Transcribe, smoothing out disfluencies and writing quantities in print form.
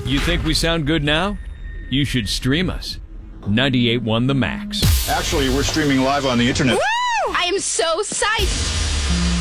You think we sound good now? You should stream us. 98.1 The Max. Actually, we're streaming live on the internet. I am so psyched.